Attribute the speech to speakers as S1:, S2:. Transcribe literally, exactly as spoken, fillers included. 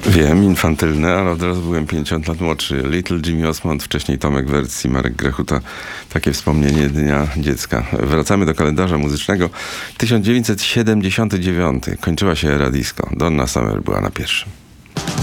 S1: Wiem, infantylne, ale od razu byłem pięćdziesiąt lat młodszy. Little Jimmy Osmond, wcześniej Tomek w wersji, Marek Grechuta. Takie wspomnienie Dnia Dziecka. Wracamy do kalendarza muzycznego. tysiąc dziewięćset siedemdziesiąty dziewiąty. Kończyła się era disco. Donna Summer była na pierwszym.